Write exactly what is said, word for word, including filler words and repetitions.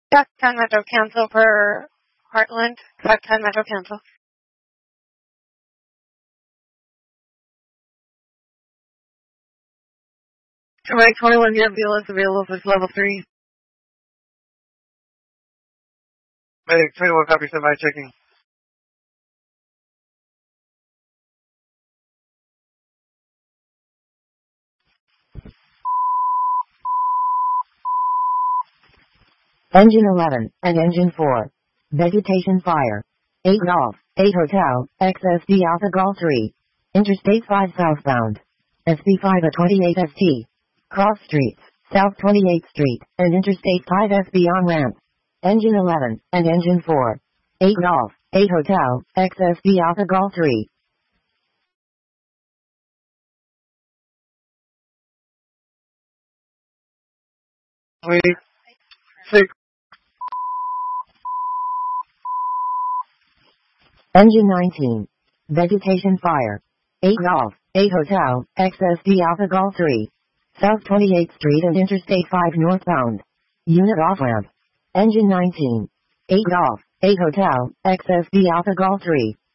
Talk time Metro cancel for Heartland. Talk time Metro cancel. Right, twenty-one ambulance available for level three. Medic, twenty-one copy, standby checking. Engine eleven and Engine four. Vegetation fire. eight Golf, eight Hotel, X S D Alpha Golf three. Interstate five southbound. S B five at twenty-eight S T. Cross streets, South twenty-eighth Street, and Interstate five S B on ramp. Engine eleven and Engine four. eight Golf, eight Hotel, X S D Alpha Golf three. Wait. Six. Engine nineteen. Vegetation fire. eight Golf, eight Hotel, X S D Alpha Golf three. South twenty-eighth Street and Interstate five northbound. Unit off-ramp. Engine nineteen. eight Golf, eight Hotel, X S D Alpha Golf three.